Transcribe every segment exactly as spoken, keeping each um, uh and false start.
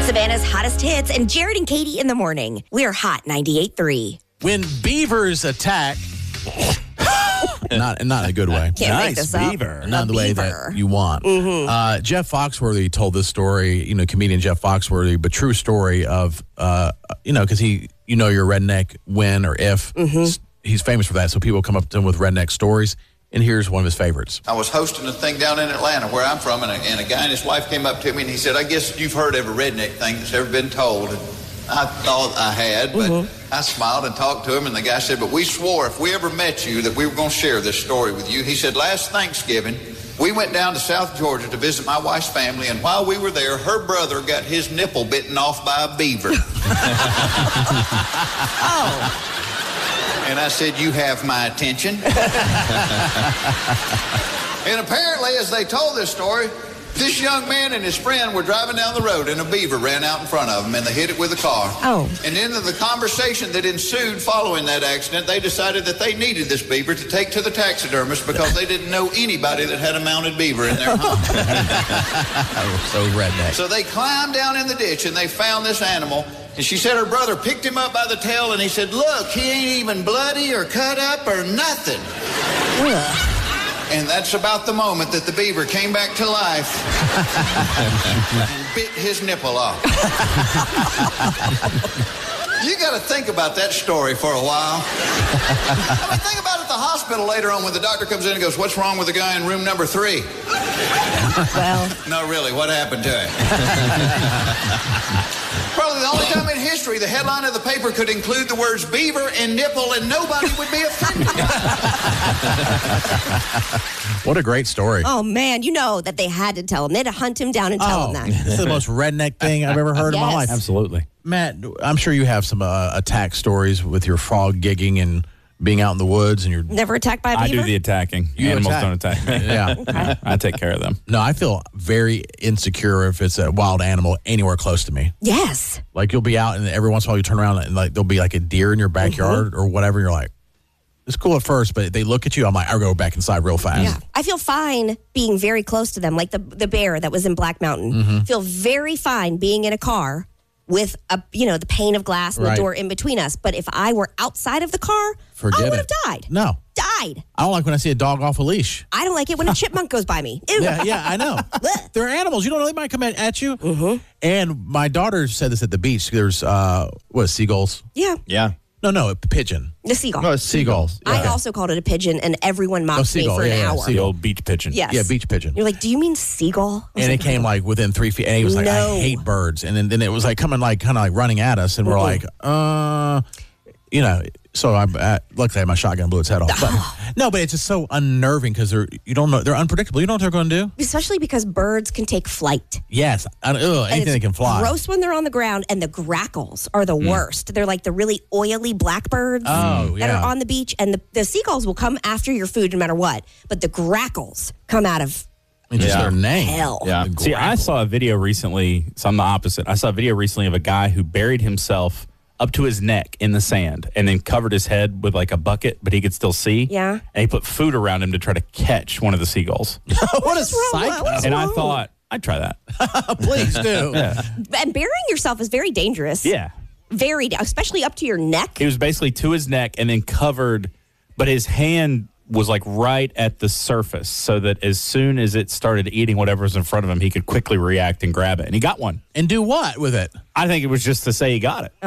Savannah's hottest hits and Jared and Katie in the morning. We're Hot ninety-eight point three. When beavers attack, not not in a good way. Can't nice make this beaver. up. Not A the way beaver. that you want. Mm-hmm. Uh, Jeff Foxworthy told this story, you know, comedian Jeff Foxworthy, but true story of, uh, you know, because he, you know, you're a redneck when or if. Mm-hmm. He's famous for that, so people come up to him with redneck stories. And here's one of his favorites. I was hosting a thing down in Atlanta where I'm from, and a, and a guy and his wife came up to me and he said, I guess you've heard every redneck thing that's ever been told. And I thought I had, but mm-hmm. I smiled and talked to him, and the guy said, but we swore if we ever met you that we were going to share this story with you. He said, last Thanksgiving, we went down to South Georgia to visit my wife's family, and while we were there, her brother got his nipple bitten off by a beaver. Oh. And I said, you have my attention. And apparently, as they told this story, this young man and his friend were driving down the road, and a beaver ran out in front of them, and they hit it with a car. Oh. And in the conversation that ensued following that accident, they decided that they needed this beaver to take to the taxidermist because they didn't know anybody that had a mounted beaver in their home. So redneck. So they climbed down in the ditch, and they found this animal. And she said her brother picked him up by the tail, and he said, look, he ain't even bloody or cut up or nothing. Ugh. And that's about the moment that the beaver came back to life and bit his nipple off. You got to think about that story for a while. I mean, think about it at the hospital later on when the doctor comes in and goes, what's wrong with the guy in room number three? Well. No, really, what happened to him? Probably the only time in history the headline of the paper could include the words beaver and nipple and nobody would be offended. What a great story. Oh, man, you know that they had to tell him. They had to hunt him down and tell Oh, him that. This is the most redneck thing I've ever heard in my Yes. life. Absolutely. Matt, I'm sure you have some uh, attack stories with your frog gigging and being out in the woods and you're... Never attacked by a I beaver? do the attacking. You Animals attack. don't attack me. Yeah. Okay. I take care of them. No, I feel very insecure if it's a wild animal anywhere close to me. Yes. Like you'll be out and every once in a while you turn around and like there'll be like a deer in your backyard Mm-hmm. or whatever. And you're like, it's cool at first, but they look at you. I'm like, I'll go back inside real fast. Yeah. I feel fine being very close to them, like the the bear that was in Black Mountain. Mm-hmm. Feel very fine being in a car with a you know the pane of glass and Right. the door in between us. But if I were outside of the car, Forget I would it. have died. No. Died. I don't like when I see a dog off a leash. I don't like it when a chipmunk goes by me. Ew. Yeah, yeah, I know. They're animals. You don't know they might come at, at you. Mm-hmm. And my daughter said this at the beach. There's, uh, what, seagulls? Yeah. Yeah. No, no, a pigeon. The seagull. No, it's Seagulls. I Yeah. also called it a pigeon, and everyone mocked Oh, me seagull. for an Yeah, yeah, hour. The seagull. old beach pigeon. Yes. Yeah, beach pigeon. You're like, do you mean seagull? I was And it like, came like within three feet, and he was like, No. I hate birds. And then, then it was like coming like kind of like running at us, and we're Mhm. like, uh, you know, so I, I luckily I had my shotgun, blew its head off. But, no, but it's just so unnerving because they're, you don't know, they're unpredictable. You know what they're going to do? especially because birds can take flight. Yes. I, ugh, And anything it's that can fly. Gross when they're on the ground, and the grackles are the worst. They're like the really oily blackbirds Oh, that yeah. are on the beach, and the, the seagulls will come after your food no matter what. But the grackles come out of I mean, just Yeah. their name. hell. Yeah. The See, I grackle. saw a video recently. So I'm the opposite. I saw a video recently of a guy who buried himself up to his neck in the sand and then covered his head with like a bucket, but he could still see. Yeah. And he put food around him to try to catch one of the seagulls. What a wrong? psycho. What's and I wrong? thought, I'd try that. Please do. And burying yourself is very dangerous. Yeah. Very, especially up to your neck. He was basically to his neck and then covered, but his hand was like right at the surface so that as soon as it started eating whatever was in front of him, he could quickly react and grab it. And he got one. And do what with it? I think it was just to say he got it.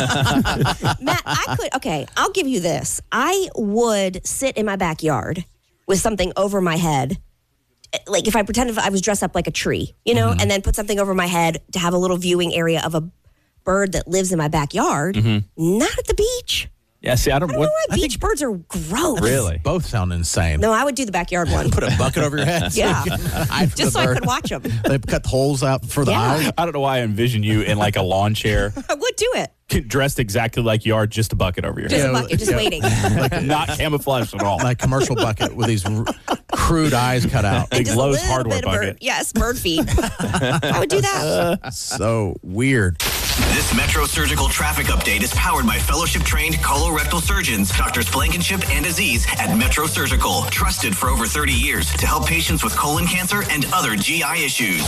Matt, I could, okay, I'll give you this. I would sit in my backyard with something over my head. Like if I pretended I was dressed up like a tree, you know, and then put something over my head to have a little viewing area of a bird that lives in my backyard. Not at the beach. Yeah, see, I don't, I don't what, know why beach birds are gross. really? Both sound insane. No, I would do the backyard one. Put a bucket over your head. Yeah. Eye for Just the so I bird. could watch them. They cut holes out for the Yeah. eyes. I don't know why I envision you in like a lawn chair, I would do it. dressed exactly like you are, just a bucket over your Just head. a bucket, just yeah. waiting. Not camouflaged at all. Like commercial bucket with these r- crude eyes cut out. Big Just a Lowe's little hardware bit of bird. bucket. Yes, bird feed. I would do that. So weird. This Metro Surgical traffic update is powered by fellowship-trained colorectal surgeons, Doctors Blankenship and Aziz at Metro Surgical, trusted for over thirty years to help patients with colon cancer and other G I issues.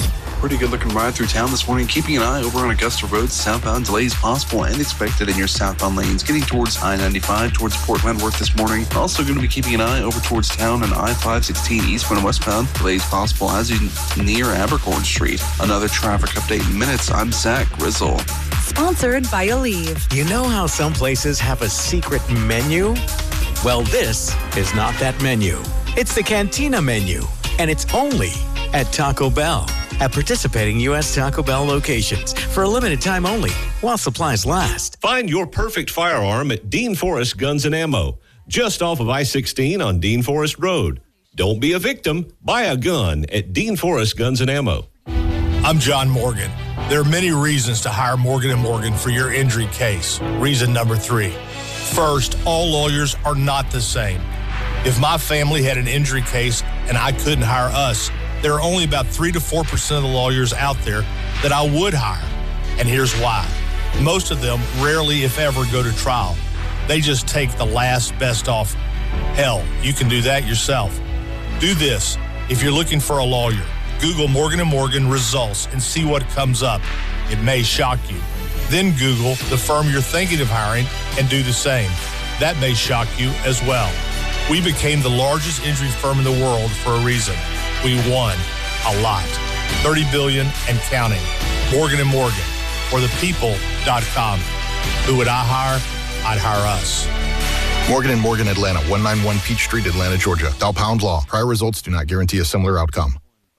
pretty good looking ride through town this morning. Keeping an eye over on Augusta Road, southbound delays possible and expected in your southbound lanes. Getting towards I ninety-five, towards Port Wentworth this morning. Also going to be keeping an eye over towards town on I five sixteen eastbound and westbound. Delays possible as you near Abercorn Street. Another traffic update in minutes. I'm Zach Grizzle. Sponsored by Aleve. You know how some places have a secret menu? Well, this is not that menu. It's the Cantina menu, and it's only at Taco Bell. At participating U S Taco Bell locations for a limited time only, while supplies last. Find your perfect firearm at Dean Forest Guns and Ammo, just off of I sixteen on Dean Forest Road. Don't be a victim. Buy a gun at Dean Forest Guns and Ammo. I'm John Morgan. There are many reasons to hire Morgan and Morgan for your injury case. Reason number three. First, all lawyers are not the same. If my family had an injury case and I couldn't hire us, there are only about three to four percent of the lawyers out there that I would hire. And here's why. Most of them rarely, if ever, go to trial. They just take the last best offer. Hell, you can do that yourself. Do this. If you're looking for a lawyer, Google Morgan and Morgan results and see what comes up. It may shock you. Then Google the firm you're thinking of hiring and do the same. That may shock you as well. We became the largest injury firm in the world for a reason. We won a lot. thirty billion dollars and counting. Morgan and Morgan, or the people dot com. Who would I hire? I'd hire us. Morgan and Morgan Atlanta, one ninety-one Peach Street, Atlanta, Georgia. Dial pound law. Prior results do not guarantee a similar outcome.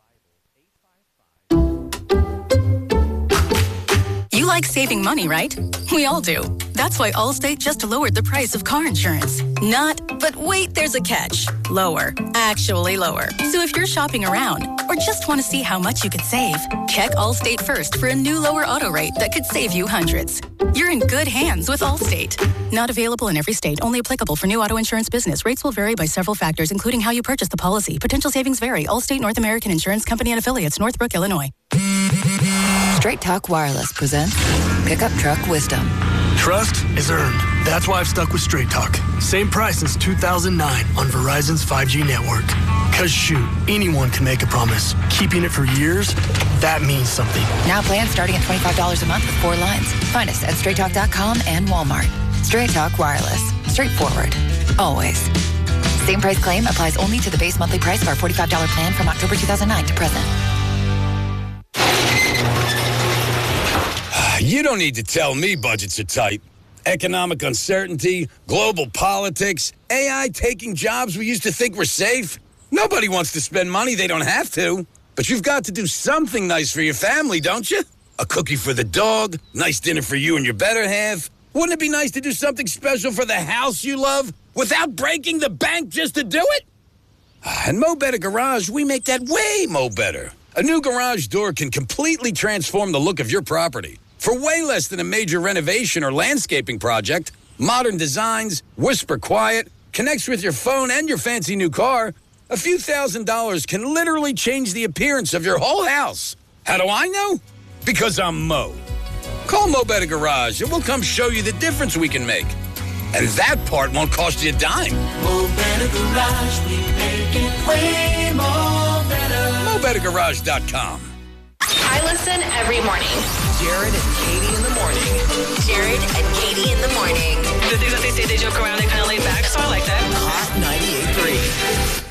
You like saving money, right? We all do. That's why Allstate just lowered the price of car insurance. Not, but wait, there's a catch. Lower. Actually lower. So if you're shopping around or just want to see how much you could save, check Allstate first for a new lower auto rate that could save you hundreds. You're in good hands with Allstate. Not available in every state. Only applicable for new auto insurance business. Rates will vary by several factors, including how you purchase the policy. Potential savings vary. Allstate North American Insurance Company and Affiliates, Northbrook, Illinois. Straight Talk Wireless presents Pickup Truck Wisdom. Trust is earned. That's why I've stuck with Straight Talk. Same price since two thousand nine on Verizon's five G network. Cause shoot, anyone can make a promise. Keeping it for years, that means something. Now plans starting at twenty-five dollars a month with four lines. Find us at straight talk dot com and Walmart. Straight Talk Wireless. Straightforward. Always. Same price claim applies only to the base monthly price of our forty-five dollars plan from October two thousand nine to present. You don't need to tell me budgets are tight. Economic uncertainty, global politics, A I taking jobs we used to think were safe. Nobody wants to spend money they don't have to. But you've got to do something nice for your family, don't you? A cookie for the dog, nice dinner for you and your better half. Wouldn't it be nice to do something special for the house you love without breaking the bank just to do it? And Mo Better Garage, we make that way mo better. A new garage door can completely transform the look of your property. For way less than a major renovation or landscaping project, modern designs, whisper quiet, connects with your phone and your fancy new car, a few thousand dollars can literally change the appearance of your whole house. How do I know? Because I'm Mo. Call Mo Better Garage and we'll come show you the difference we can make. And that part won't cost you a dime. Mo Better Garage, we make it way more better. Mo Better Garage dot com. I listen every morning. Jared and Katie in the morning. Jared and Katie in the morning. The things that they say, they joke around, they kind of laid back, so I like that. Hot ninety-eight point three.